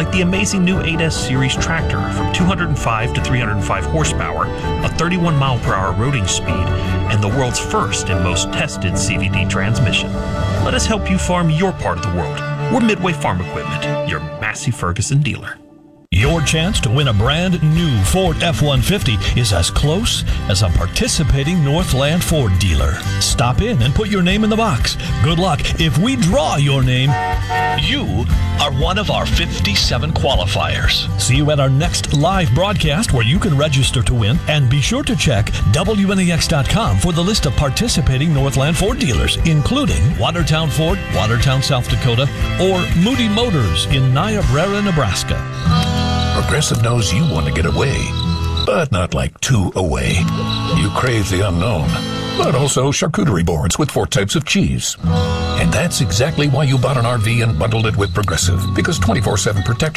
like the amazing new 8S Series tractor from 205 to 305 horsepower, a 31-mile-per-hour roading speed, and the world's first and most tested CVT transmission. Let us help you farm your part of the world. We're Midway Farm Equipment, your Massey Ferguson dealer. Your chance to win a brand new Ford F-150 is as close as a participating Northland Ford dealer. Stop in and put your name in the box. Good luck. If we draw your name, you are one of our 57 qualifiers. See you at our next live broadcast where you can register to win, and be sure to check WNEX.com for the list of participating Northland Ford dealers, including Watertown Ford, Watertown, South Dakota, or Moody Motors in Niobrara, Nebraska. Progressive knows you want to get away, but not like too away. You crave the unknown, but also charcuterie boards with 4 types of cheese. And that's exactly why you bought an RV and bundled it with Progressive, because 24/7 protection